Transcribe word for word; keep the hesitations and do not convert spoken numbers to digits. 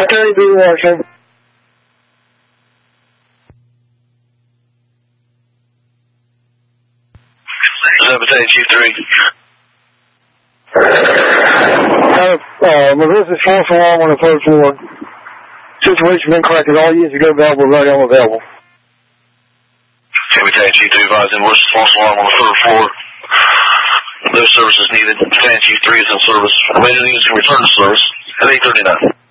Battalion B one, sir. Battalion Chief three. Uh, uh, Melissa's false alarm on the third floor. Situation been corrected. All units are available, right on available. Okay, Battalion Chief three advising Melissa's false alarm on the third floor. No services needed. Battalion Chief three is in service. Remaining units can return to service at eight thirty-nine.